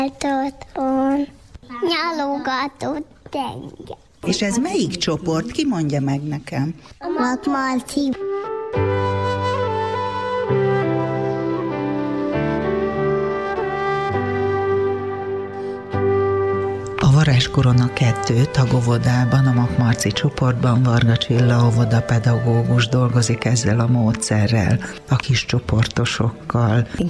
Otthon nyalogatott engem. És ez melyik csoport? Ki mondja meg nekem? A Marci. A Varázskorona 2 tagovodában, a Makmarci csoportban Varga Csilla óvodapedagógus dolgozik ezzel a módszerrel, a kis csoportosokkal. Én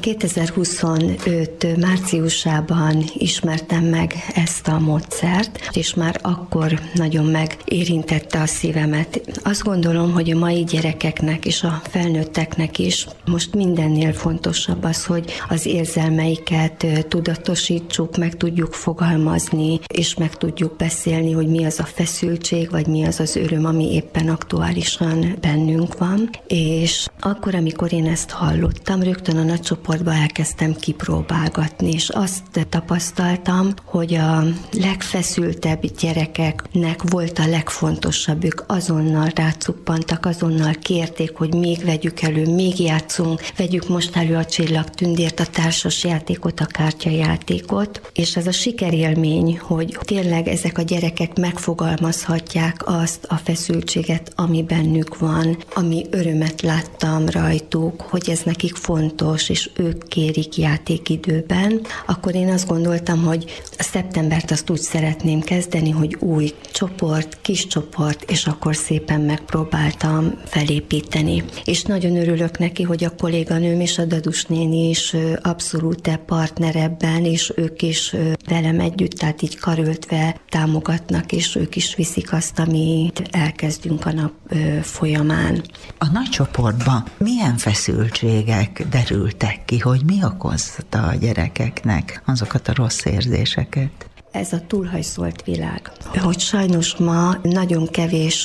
2025 márciusában ismertem meg ezt a módszert, és már akkor nagyon megérintette a szívemet. Azt gondolom, hogy a mai gyerekeknek és a felnőtteknek is most mindennél fontosabb az, hogy az érzelmeiket tudatosítsuk, meg tudjuk fogalmazni, és meg tudjuk beszélni, hogy mi az a feszültség, vagy mi az az öröm, ami éppen aktuálisan bennünk van. És akkor, amikor én ezt hallottam, rögtön a nagy csoportba elkezdtem kipróbálgatni, és azt tapasztaltam, hogy a legfeszültebb gyerekeknek volt a legfontosabb, ők azonnal rácuppantak, azonnal kérték, hogy még vegyük elő, még játszunk, vegyük most elő a csillagtündért, a társas játékot, a kártyajátékot, és ez a sikerélmény, hogy tényleg ezek a gyerekek megfogalmazhatják azt a feszültséget, ami bennük van, ami örömet láttam rajtuk, hogy ez nekik fontos, és ők kérik játékidőben, akkor én azt gondoltam, hogy a szeptembert azt úgy szeretném kezdeni, hogy új csoport, kis csoport, és akkor szépen megpróbáltam felépíteni. És nagyon örülök neki, hogy a kolléganőm és a Dadus néni is abszolút partner ebben, és ők is velem együtt, tehát így karöltve támogatnak, és ők is viszik azt, amit elkezdünk a nap folyamán. A nagy csoportban milyen feszültségek derültek ki, hogy mi okozta a gyerekeknek azokat a rossz érzéseket? Ez a túlhajszolt világ. Hogy sajnos ma nagyon kevés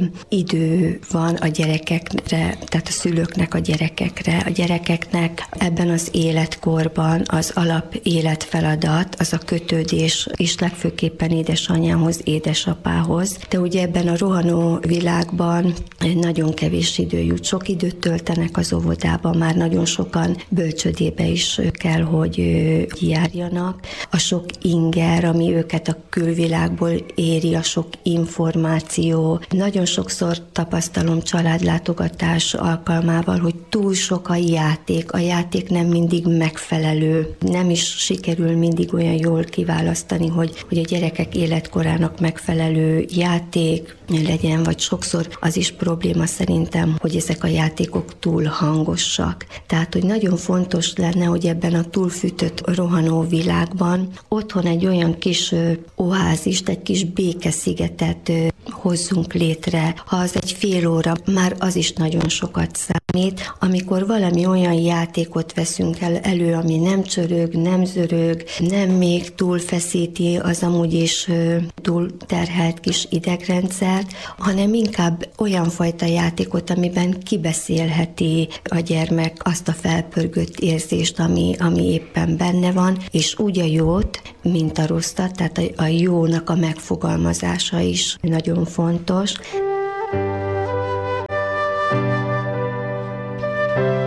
idő van a gyerekekre, tehát a szülőknek a gyerekekre. A gyerekeknek ebben az életkorban az alap életfeladat, az a kötődés, és legfőképpen édesanyához, édesapához. De ugye ebben a rohanó világban nagyon kevés idő jut. Sok időt töltenek az óvodában, már nagyon sokan bölcsödébe is kell, hogy járjanak. A sok inger, ami őket a külvilágból éri, a sok információ. Nagyon sokszor tapasztalom családlátogatás alkalmával, hogy túl sok a játék. A játék nem mindig megfelelő. Nem is sikerül mindig olyan jól kiválasztani, hogy a gyerekek életkorának megfelelő játék legyen, vagy sokszor az is probléma szerintem, hogy ezek a játékok túl hangosak. Tehát, hogy nagyon fontos lenne, hogy ebben a túlfűtött, rohanó világban otthon egy olyan kis oázist, egy kis békeszigetet hozzunk létre. Ha az egy fél óra, már az is nagyon sokat számít. Amikor valami olyan játékot veszünk elő, ami nem csörög, nem zörög, nem még túlfeszíti az amúgy is túl terhelt kis idegrendszert, hanem inkább olyan fajta játékot, amiben kibeszélheti a gyermek azt a felpörgött érzést, ami éppen benne van, és úgy a jót, mint a rosszat, tehát a jónak a megfogalmazása is nagyon fontos.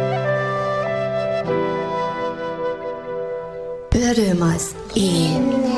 Öröm az én